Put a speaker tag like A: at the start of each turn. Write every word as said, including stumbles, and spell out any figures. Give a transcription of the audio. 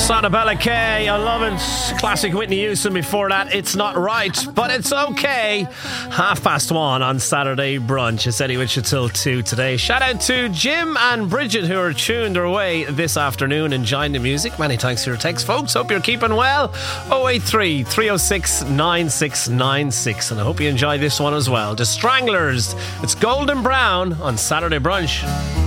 A: Bella Kay, I love it. Classic Whitney Houston before that. It's not right, but it's okay. Half past one on Saturday brunch. It's Eddie with you till two today. Shout out to Jim and Bridget who are tuned their way this afternoon, enjoying the music. Many thanks for your text, folks. Hope you're keeping well. oh eight three, three oh six, nine six nine six. And I hope you enjoy this one as well. The Stranglers. It's Golden Brown on Saturday brunch.